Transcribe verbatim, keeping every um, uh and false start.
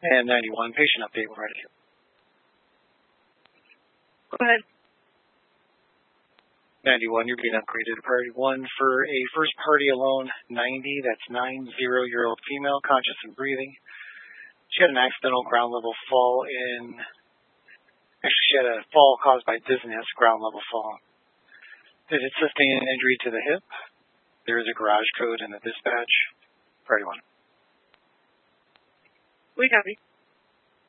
And ninety-one, patient update, we're ready. Go ahead. ninety-one, you're being upgraded to priority one for a first party alone, ninety, that's nine zero year old female, conscious and breathing. She had an accidental ground level fall in, actually she had a fall caused by dizziness, ground level fall. Did it sustain an injury to the hip? There is a garage code in the dispatch. Priority one. We copy.